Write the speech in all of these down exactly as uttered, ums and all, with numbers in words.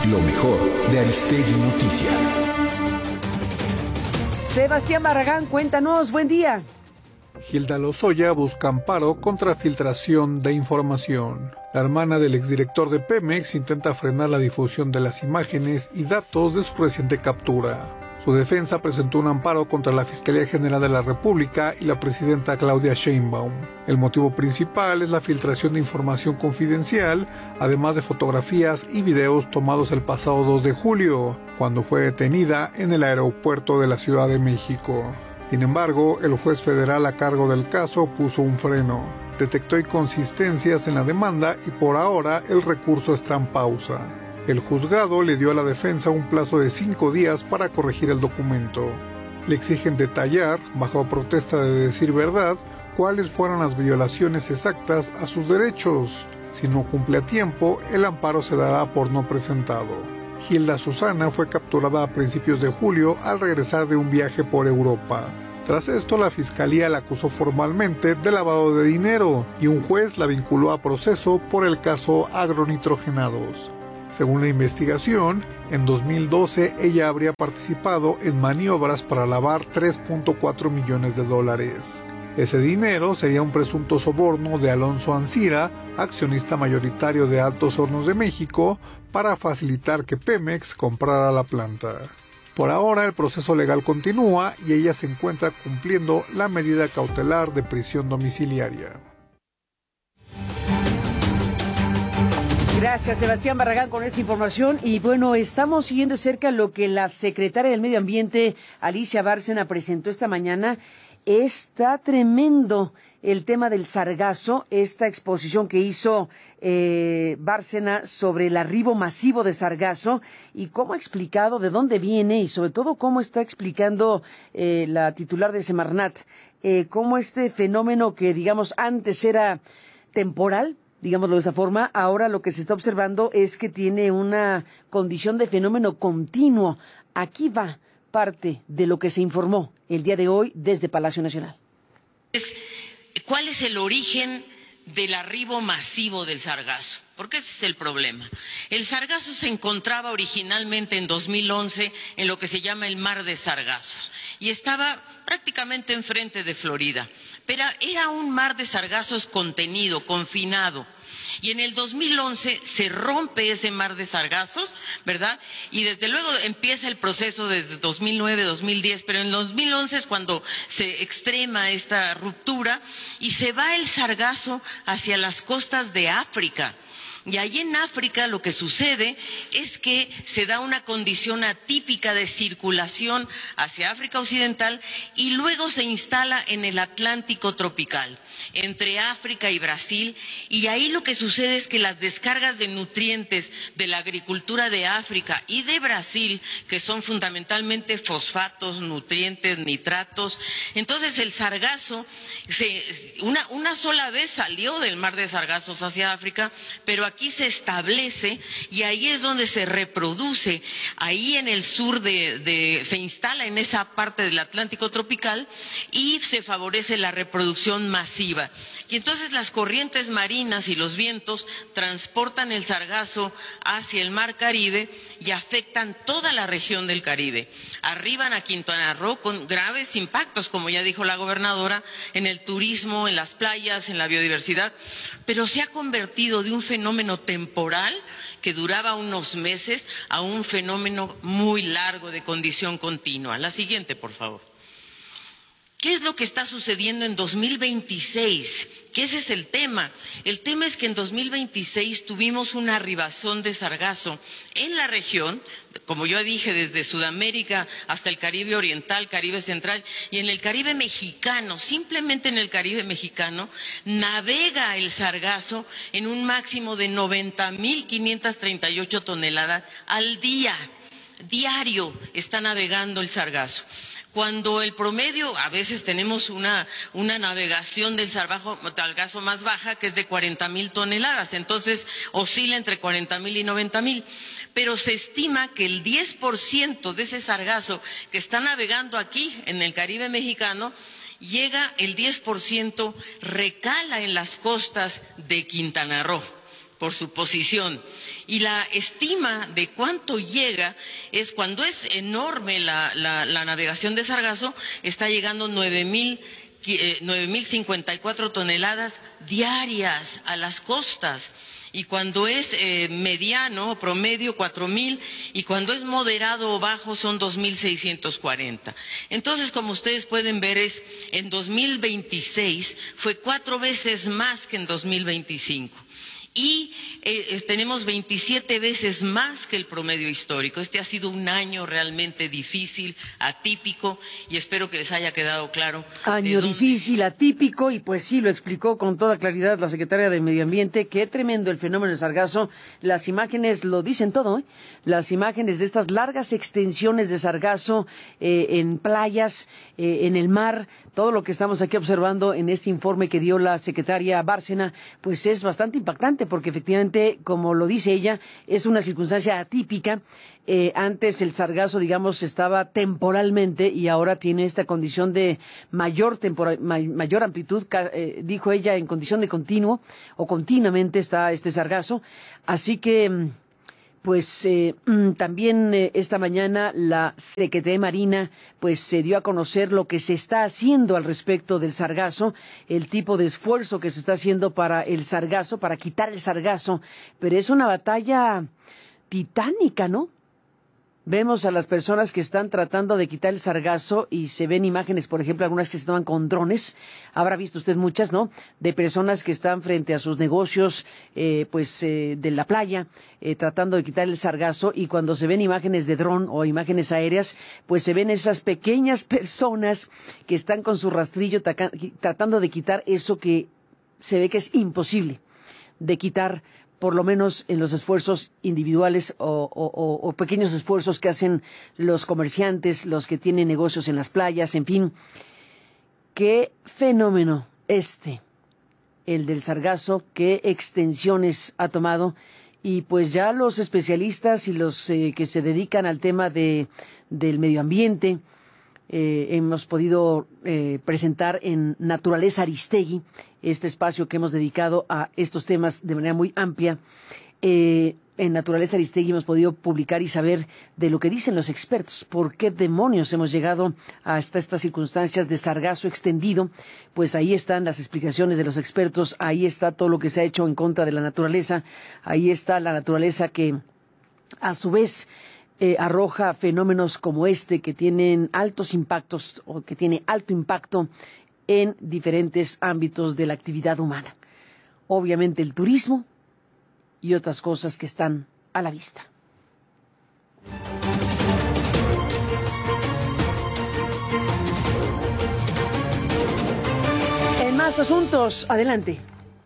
Lo mejor de Aristegui Noticias. Sebastián Barragán, cuéntanos, buen día. Hilda Lozoya busca amparo contra filtración de información. La hermana del exdirector de Pemex intenta frenar la difusión de las imágenes y datos de su reciente captura. Su defensa presentó un amparo contra la Fiscalía General de la República y la presidenta Claudia Sheinbaum. El motivo principal es la filtración de información confidencial, además de fotografías y videos tomados el pasado dos de julio, cuando fue detenida en el aeropuerto de la Ciudad de México. Sin embargo, el juez federal a cargo del caso puso un freno. Detectó inconsistencias en la demanda y por ahora el recurso está en pausa. El juzgado le dio a la defensa un plazo de cinco días para corregir el documento. Le exigen detallar, bajo protesta de decir verdad, cuáles fueron las violaciones exactas a sus derechos. Si no cumple a tiempo, el amparo se dará por no presentado. Hilda Susana fue capturada a principios de julio al regresar de un viaje por Europa. Tras esto, la fiscalía la acusó formalmente de lavado de dinero y un juez la vinculó a proceso por el caso agronitrogenados. Según la investigación, en dos mil doce ella habría participado en maniobras para lavar tres punto cuatro millones de dólares. Ese dinero sería un presunto soborno de Alonso Ancira, accionista mayoritario de Altos Hornos de México, para facilitar que Pemex comprara la planta. Por ahora el proceso legal continúa y ella se encuentra cumpliendo la medida cautelar de prisión domiciliaria. Gracias, Sebastián Barragán, con esta información. Y bueno, estamos siguiendo de cerca lo que la secretaria del Medio Ambiente, Alicia Bárcena, presentó esta mañana. Está tremendo el tema del sargazo, esta exposición que hizo eh, Bárcena sobre el arribo masivo de sargazo y cómo ha explicado de dónde viene y sobre todo cómo está explicando eh, la titular de Semarnat, eh, cómo este fenómeno que digamos antes era temporal, digámoslo de esa forma, ahora lo que se está observando es que tiene una condición de fenómeno continuo. Aquí va parte de lo que se informó el día de hoy desde Palacio Nacional. ¿Cuál es el origen del arribo masivo del sargazo? Porque ese es el problema. El sargazo se encontraba originalmente en dos mil once en lo que se llama el Mar de Sargazos y estaba prácticamente enfrente de Florida, pero era un mar de sargazos contenido, confinado. Y en el dos mil once se rompe ese mar de sargazos, ¿verdad? Y desde luego empieza el proceso desde dos mil nueve, dos mil diez, pero en dos mil once es cuando se extrema esta ruptura y se va el sargazo hacia las costas de África. Y allí en África lo que sucede es que se da una condición atípica de circulación hacia África Occidental y luego se instala en el Atlántico tropical, entre África y Brasil, y ahí lo que sucede es que las descargas de nutrientes de la agricultura de África y de Brasil, que son fundamentalmente fosfatos, nutrientes, nitratos, entonces el sargazo, se, una, una sola vez salió del mar de sargazos hacia África, pero aquí Aquí se establece y ahí es donde se reproduce, ahí en el sur de, de, se instala en esa parte del Atlántico tropical y se favorece la reproducción masiva. Y entonces las corrientes marinas y los vientos transportan el sargazo hacia el mar Caribe y afectan toda la región del Caribe. Arriban a Quintana Roo con graves impactos, como ya dijo la gobernadora, en el turismo, en las playas, en la biodiversidad, pero se ha convertido de un fenómeno temporal que duraba unos meses a un fenómeno muy largo de condición continua. La siguiente, por favor. ¿Qué es lo que está sucediendo en dos mil veintiséis? Que ese es el tema. El tema es que en dos mil veintiséis tuvimos una arribazón de sargazo en la región, como yo dije, desde Sudamérica hasta el Caribe Oriental, Caribe Central, y en el Caribe Mexicano, simplemente en el Caribe Mexicano, navega el sargazo en un máximo de noventa mil quinientas treinta y ocho toneladas al día. Diario está navegando el sargazo. Cuando el promedio, a veces tenemos una, una navegación del sargazo más baja, que es de cuarenta mil toneladas, entonces oscila entre cuarenta mil y noventa mil, pero se estima que el diez por ciento de ese sargazo que está navegando aquí en el Caribe mexicano, llega el diez por ciento, recala en las costas de Quintana Roo. por su posición. Y la estima de cuánto llega es, cuando es enorme la, la, la navegación de sargazo, está llegando nueve mil cincuenta y cuatro toneladas diarias a las costas. Y cuando es eh, mediano, promedio, cuatro mil, y cuando es moderado o bajo son dos mil seiscientos cuarenta. Entonces, como ustedes pueden ver, es en dos mil veintiséis fue cuatro veces más que en dos mil veinticinco. Y eh, tenemos veintisiete veces más que el promedio histórico. Este ha sido un año realmente difícil, atípico, y espero que les haya quedado claro. Año difícil, atípico, y pues sí, lo explicó con toda claridad la secretaria de Medio Ambiente. Qué tremendo el fenómeno del sargazo. Las imágenes lo dicen todo, ¿eh? Las imágenes de estas largas extensiones de sargazo eh, en playas, eh, en el mar, todo lo que estamos aquí observando en este informe que dio la secretaria Bárcena, pues es bastante impactante, porque efectivamente, como lo dice ella, es una circunstancia atípica. Eh, antes el sargazo, digamos, estaba temporalmente, y ahora tiene esta condición de mayor temporal, ma mayor amplitud, eh, dijo ella, en condición de continuo o continuamente está este sargazo. Así que, pues eh, también eh, esta mañana la Secretaría de Marina pues se dio a conocer lo que se está haciendo al respecto del sargazo, el tipo de esfuerzo que se está haciendo para el sargazo, para quitar el sargazo, pero es una batalla titánica, ¿no? Vemos a las personas que están tratando de quitar el sargazo y se ven imágenes, por ejemplo, algunas que se toman con drones. Habrá visto usted muchas, ¿no? De personas que están frente a sus negocios, eh, pues, eh, de la playa, eh, tratando de quitar el sargazo. Y cuando se ven imágenes de dron o imágenes aéreas, pues se ven esas pequeñas personas que están con su rastrillo tratando de quitar eso que se ve que es imposible de quitar, por lo menos en los esfuerzos individuales o, o, o pequeños esfuerzos que hacen los comerciantes, los que tienen negocios en las playas, en fin. Qué fenómeno este, el del sargazo, qué extensiones ha tomado. Y pues ya los especialistas y los eh, que se dedican al tema de, del medio ambiente, Eh, hemos podido eh, presentar en Naturaleza Aristegui, este espacio que hemos dedicado a estos temas de manera muy amplia. Eh, en Naturaleza Aristegui hemos podido publicar y saber de lo que dicen los expertos. ¿Por qué demonios hemos llegado hasta estas circunstancias de sargazo extendido? Pues ahí están las explicaciones de los expertos, ahí está todo lo que se ha hecho en contra de la naturaleza, ahí está la naturaleza que, a su vez, Eh, arroja fenómenos como este, que tienen altos impactos o que tiene alto impacto en diferentes ámbitos de la actividad humana. Obviamente el turismo y otras cosas que están a la vista. En más asuntos, adelante.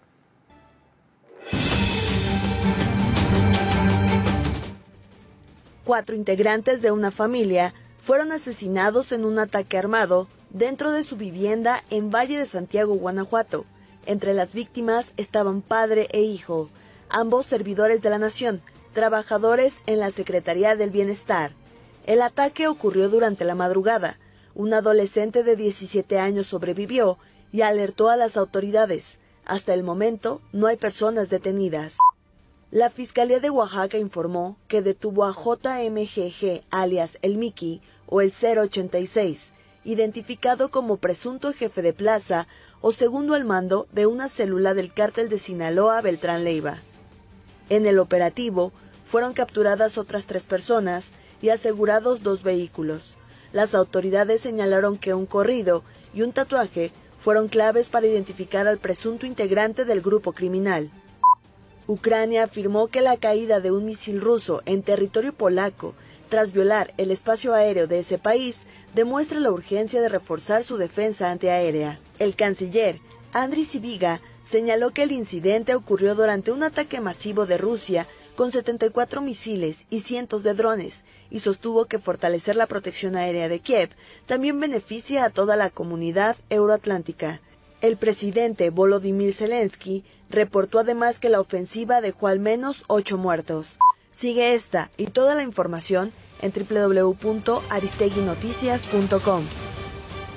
Cuatro integrantes de una familia fueron asesinados en un ataque armado dentro de su vivienda en Valle de Santiago, Guanajuato. Entre las víctimas estaban padre e hijo, ambos servidores de la nación, trabajadores en la Secretaría del Bienestar. El ataque ocurrió durante la madrugada. Un adolescente de diecisiete años sobrevivió y alertó a las autoridades. Hasta el momento no hay personas detenidas. La Fiscalía de Oaxaca informó que detuvo a J M G G, alias El Miki, o el cero ochenta y seis, identificado como presunto jefe de plaza o segundo al mando de una célula del cártel de Sinaloa, Beltrán Leiva. En el operativo fueron capturadas otras tres personas y asegurados dos vehículos. Las autoridades señalaron que un corrido y un tatuaje fueron claves para identificar al presunto integrante del grupo criminal. Ucrania afirmó que la caída de un misil ruso en territorio polaco tras violar el espacio aéreo de ese país demuestra la urgencia de reforzar su defensa antiaérea. El canciller Andriy Sybiga señaló que el incidente ocurrió durante un ataque masivo de Rusia con setenta y cuatro misiles y cientos de drones, y sostuvo que fortalecer la protección aérea de Kiev también beneficia a toda la comunidad euroatlántica. El presidente Volodymyr Zelensky reportó además que la ofensiva dejó al menos ocho muertos. Sigue esta y toda la información en doble u doble u doble u punto aristegui noticias punto com.